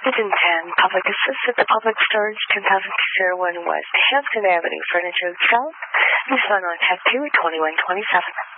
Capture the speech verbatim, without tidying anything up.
Pigeon ten, Public Assisted to Public Storage, ten thousand two oh one West Hampton Avenue, Furniture South, Nissan Rochette two, twenty-one twenty-seven.